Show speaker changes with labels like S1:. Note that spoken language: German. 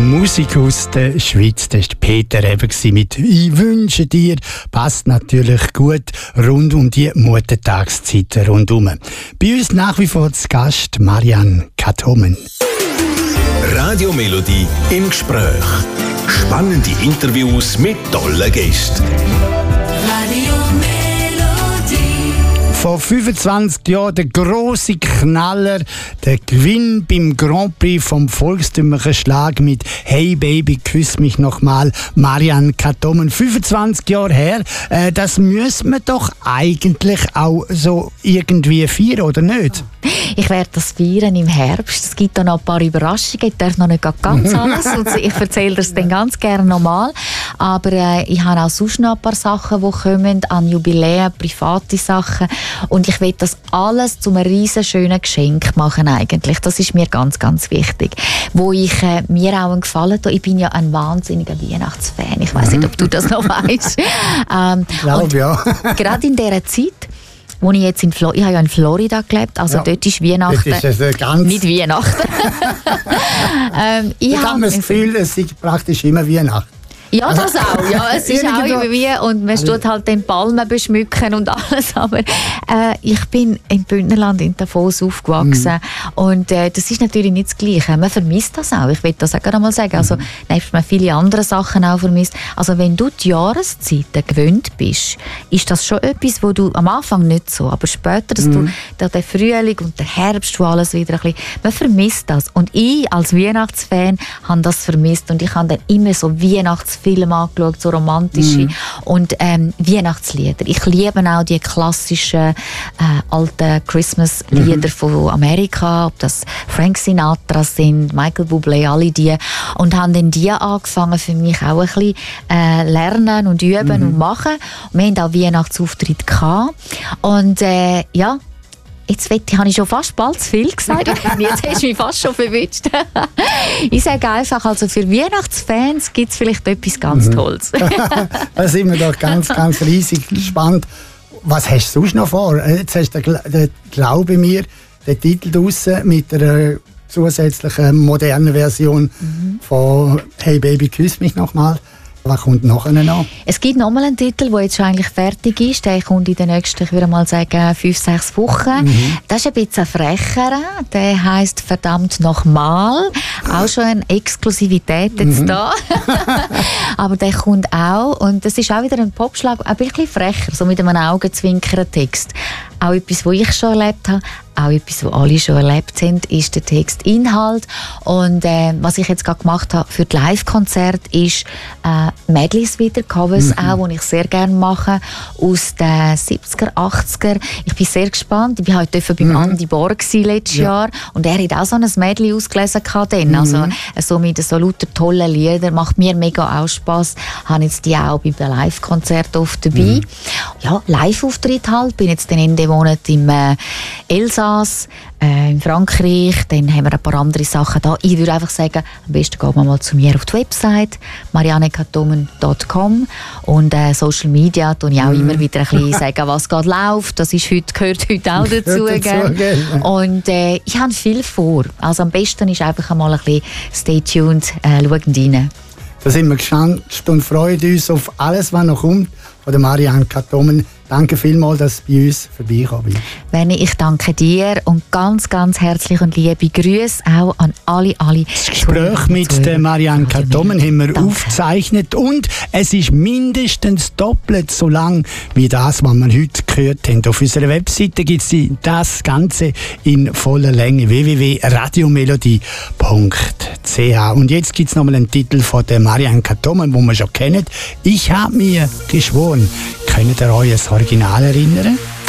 S1: Musik aus der Schweiz, das war Peter eben mit «Ich wünsche dir», passt natürlich gut rund um die Muttertagszeiten rundum. Bei uns nach wie vor zu Gast Marianne Kathomen.
S2: Radio Melodie im Gespräch. Spannende Interviews mit tollen Gästen.
S3: Radio Melodie.
S1: Vor 25 Jahren der grosse Knaller, der Gewinn beim Grand Prix vom volkstümlichen Schlag mit «Hey Baby, küss mich nochmal», Marianne Kathomen. 25 Jahre her, das müssen wir doch eigentlich auch so irgendwie feiern, oder nicht?
S4: Ich werde das feiern im Herbst. Es gibt da noch ein paar Überraschungen. Ich darf noch nicht ganz alles. Und ich erzähle das dann ganz gerne nochmal. Aber ich habe auch sonst noch ein paar Sachen, die kommen, an Jubiläen, private Sachen. Und ich will das alles zu einem riesen schönen Geschenk machen eigentlich. Das ist mir ganz, ganz wichtig. Wo ich mir auch einen Gefallen tue. Ich bin ja ein wahnsinniger Weihnachtsfan. Ich weiss nicht, ob du das noch weißt.
S1: Ich glaube, ja.
S4: Gerade in dieser Zeit, wo ich jetzt ich habe ja in Florida gelebt, also ja, dort ist Weihnachten,
S1: das ist ganz
S4: nicht Weihnachten.
S1: Ich habe das Gefühl, es ist praktisch immer Weihnachten.
S4: Ja, das auch. Ja, es ist auch irgendwie, und man tut halt den Palmen beschmücken und alles. Aber ich bin im Bündnerland in Davos aufgewachsen. Und das ist natürlich nicht das Gleiche. Man vermisst das auch. Ich will das auch einmal sagen. Also, nebst man viele andere Sachen auch vermisst. Also, wenn du die Jahreszeiten gewöhnt bist, ist das schon etwas, wo du am Anfang nicht so, aber später, dass du der Frühling und der Herbst, wo alles wieder ein bisschen, man vermisst das. Und ich als Weihnachtsfan habe das vermisst. Und ich habe dann immer so Weihnachtsfilme angeschaut, so romantische und Weihnachtslieder. Ich liebe auch die klassischen alten Christmas-Lieder von Amerika, ob das Frank Sinatra sind, Michael Bublé, alle die. Und haben dann die angefangen für mich auch ein bisschen lernen und üben und machen. Und wir hatten auch Weihnachtsauftritte gehabt. Und ja, jetzt habe ich schon fast bald zu viel gesagt. Jetzt hast du mich fast schon verwünscht. Ich sage einfach, also für Weihnachtsfans gibt es vielleicht etwas ganz Tolles.
S1: Da sind wir doch ganz, ganz riesig gespannt. Was hast du sonst noch vor? Jetzt hast du «Glaube mir», den Titel draussen mit einer zusätzlichen modernen Version von «Hey Baby, küss mich nochmal». Was kommt nachher noch?
S4: Es gibt noch mal einen Titel, der jetzt schon eigentlich fertig ist. Der kommt in den nächsten, ich würde mal sagen, 5-6 Wochen. Das ist ein bisschen frecher. Der heisst «Verdammt nochmal». Auch schon eine Exklusivität jetzt da. Aber der kommt auch. Und das ist auch wieder ein Popschlag, ein bisschen frecher, so mit einem Augenzwinkern-Text. Auch etwas, was ich schon erlebt habe, auch etwas, was alle schon erlebt haben, ist der Textinhalt. Und was ich jetzt gerade gemacht habe für die Live-Konzerte ist Medleys wieder, Covers auch, die ich sehr gerne mache, aus den 70er, 80er. Ich bin sehr gespannt. Ich war heute beim Andi Borg letztes Jahr und er hat auch so ein Medley ausgelesen dann. Also so mit so lauter tollen Liedern. Macht mir mega auch Spass. Habe jetzt die auch bei den Live-Konzerten oft dabei. Ja, Live-Auftritt halt. Bin jetzt Ende Monat im Elsass, in Frankreich, dann haben wir ein paar andere Sachen da. Ich würde einfach sagen, am besten geht man mal zu mir auf die Website mariannekathomen.com und Social Media tue ich auch immer wieder ein bisschen sagen, was gerade läuft. Das ist gehört heute auch dazu. Und ich habe viel vor. Also am besten ist einfach einmal ein bisschen stay tuned, schauen rein.
S1: Da sind wir gespannt und freuen uns auf alles, was noch kommt von der Marianne Kathomen. Danke vielmals, dass du bei uns vorbeigekommen bist.
S4: Werni, ich danke dir und ganz, ganz herzlich und liebe Grüße auch an alle. Das
S1: Gespräch mit der Marianne Kathomen haben wir aufgezeichnet und es ist mindestens doppelt so lang wie das, was wir heute gehört haben. Auf unserer Webseite gibt es das Ganze in voller Länge, www.radiomelodie.ch. Und jetzt gibt es nochmal einen Titel von der Marianne Kathomen, den wir schon kennen. «Ich habe mir geschworen». Könnt ihr euch das Original erinnern?